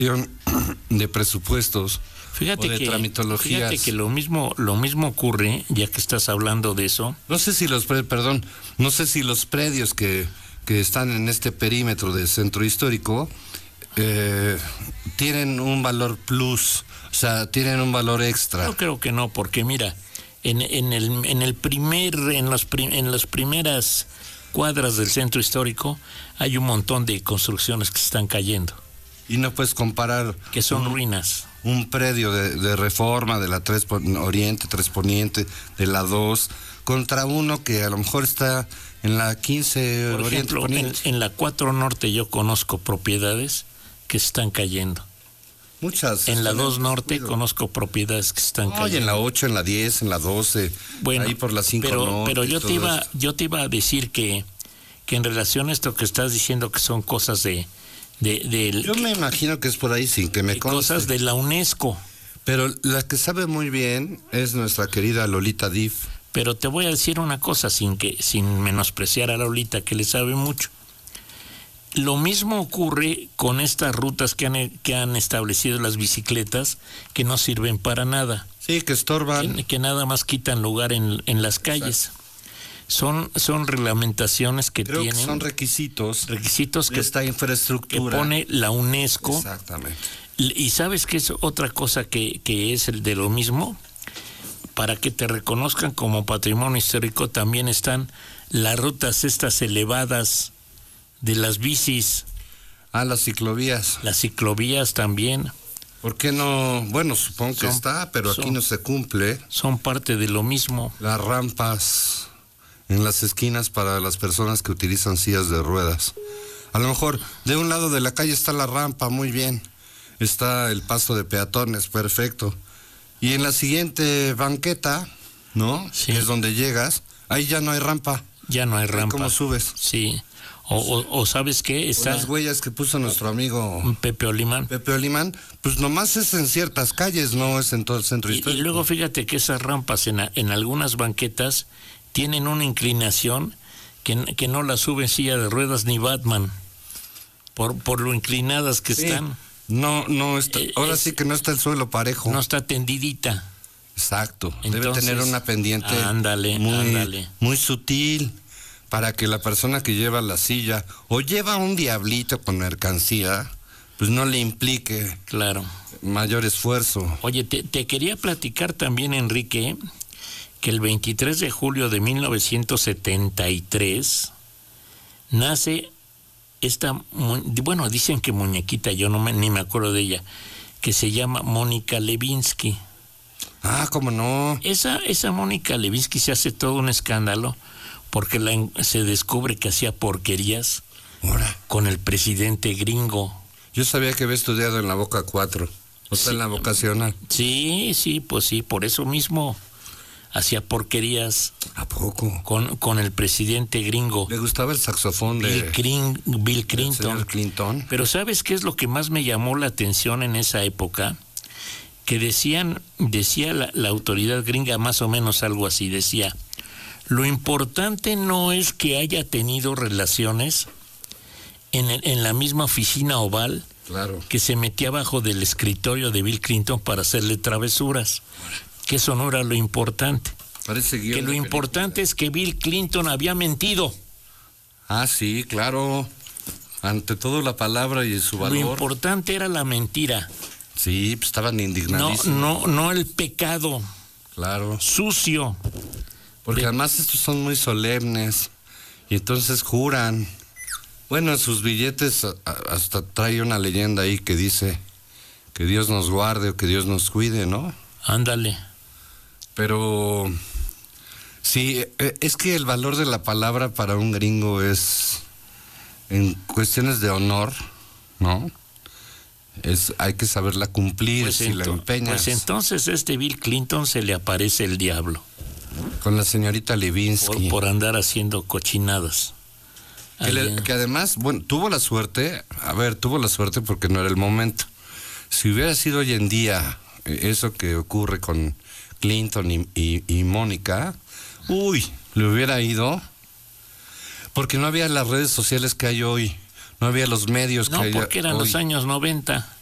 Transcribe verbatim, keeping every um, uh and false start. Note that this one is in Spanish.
de presupuestos. Fíjate o de que, tramitologías. fíjate que lo mismo, lo mismo ocurre, ya que estás hablando de eso. No sé si los, pre- perdón, no sé si los predios que, que están en este perímetro del centro histórico eh, tienen un valor plus, o sea, tienen un valor extra. Yo creo que no, porque mira, en, en el, en el primer, en los prim, en las primeras cuadras del centro histórico hay un montón de construcciones que se están cayendo. Y no puedes comparar que son un, ruinas. Un predio de, de Reforma, de la tres Oriente, tres Poniente, de la dos, contra uno que a lo mejor está en la quince Por Oriente ejemplo, Poniente. En, en la cuatro Norte yo conozco propiedades que se están cayendo. Muchas. En la dos Norte cuido. conozco propiedades que se están Oye, cayendo. en la ocho, en la diez, en la doce, bueno, ahí por la cinco pero, Norte. Pero yo te iba, esto. yo te iba a decir que, que en relación a esto que estás diciendo que son cosas de... De, de, Yo me imagino que es por ahí sin que me conste. Cosas de la UNESCO. Pero la que sabe muy bien es nuestra querida Lolita Diff. Pero te voy a decir una cosa sin que sin menospreciar a Lolita, que le sabe mucho. Lo mismo ocurre con estas rutas que han, que han establecido las bicicletas, que no sirven para nada. Sí, que estorban. Que, que nada más quitan lugar en, en las calles. Exacto. Son, son reglamentaciones que Creo tienen... que son requisitos. Requisitos de que... esta infraestructura. Que pone la UNESCO. Exactamente. Y ¿sabes qué es otra cosa que, que es el de lo mismo? Para que te reconozcan como patrimonio histórico también están las rutas estas elevadas de las bicis. Ah, las ciclovías. Las ciclovías también. ¿Por qué no? Bueno, supongo que son, está, pero son, aquí no se cumple. Son parte de lo mismo. Las rampas en las esquinas para las personas que utilizan sillas de ruedas. A lo mejor de un lado de la calle está la rampa, muy bien. Está el paso de peatones, perfecto. Y en la siguiente banqueta, ¿no? Sí. Es donde llegas, ahí ya no hay rampa. Ya no hay rampa. ¿Cómo subes? Sí. O, o, o ¿sabes qué? Está o las huellas que puso nuestro amigo Pepe Olimán. Pepe Olimán, pues nomás es en ciertas calles, no es en todo el centro y, histórico. Y luego fíjate que esas rampas en, en algunas banquetas tienen una inclinación que, que no la sube en silla de ruedas ni Batman, por, por lo inclinadas que sí. están. No, no está, eh, ahora es, sí que no está el suelo parejo. No está tendidita. Exacto. Entonces, debe tener una pendiente ándale, muy, ándale. muy sutil para que la persona que lleva la silla o lleva un diablito con mercancía, pues no le implique claro. mayor esfuerzo. Oye, te, te quería platicar también, Enrique, que el veintitrés de julio de mil novecientos setenta y tres nace esta, bueno, dicen que muñequita, yo no me, ni me acuerdo de ella, que se llama Mónica Lewinsky. Ah, ¿cómo no? Esa, esa Mónica Lewinsky se hace todo un escándalo porque la, se descubre que hacía porquerías Ahora. con el presidente gringo. Yo sabía que había estudiado en la Boca cuatro, o sea, sí, en la vocacional. Sí, sí, pues sí, por eso mismo hacía porquerías. ¿A poco? Con, con el presidente gringo. Le gustaba el saxofón de Bill, Crin, Bill Clinton. Clinton. Pero ¿sabes qué es lo que más me llamó la atención en esa época? Que decían, decía la, la autoridad gringa más o menos algo así, decía, lo importante no es que haya tenido relaciones en, el, en la misma oficina oval, claro, que se metía abajo del escritorio de Bill Clinton para hacerle travesuras, que eso no era lo importante. Parece que lo importante es que Bill Clinton había mentido. Ah, sí, claro. Ante todo la palabra y su valor. Lo importante era la mentira. Sí, pues estaban indignadísimos. No, no, no el pecado. Claro. Sucio. Porque de... además estos son muy solemnes y entonces juran. Bueno, en sus billetes hasta trae una leyenda ahí que dice que Dios nos guarde o que Dios nos cuide, ¿no? Ándale. Pero sí, es que el valor de la palabra para un gringo es en cuestiones de honor, ¿no? Es, hay que saberla cumplir, pues si ento- la empeñas. Pues entonces a este Bill Clinton se le aparece el diablo. Con la señorita Lewinsky. Por, por andar haciendo cochinadas. Que, le, que además, bueno, tuvo la suerte, a ver, tuvo la suerte porque no era el momento. Si hubiera sido hoy en día eso que ocurre con Clinton y, y, y Mónica, uy, le hubiera ido, porque no había las redes sociales que hay hoy, no había los medios no, que hay hoy. No, porque eran los años noventa.